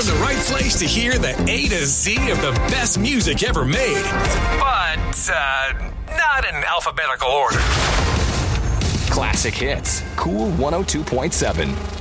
in the right place to hear the A to Z of the best music ever made. But, not in alphabetical order. Classic Hits. Cool 102.7.